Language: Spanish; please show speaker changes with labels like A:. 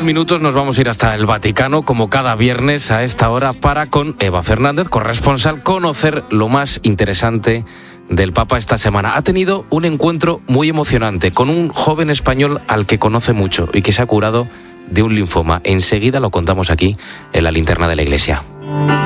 A: unos minutos nos vamos a ir hasta el Vaticano, como cada viernes a esta hora, para con Eva Fernández, corresponsal, conocer lo más interesante del Papa esta semana. Ha tenido un encuentro muy emocionante con un joven español al que conoce mucho y que se ha curado de un linfoma. Enseguida lo contamos aquí en la linterna de la Iglesia.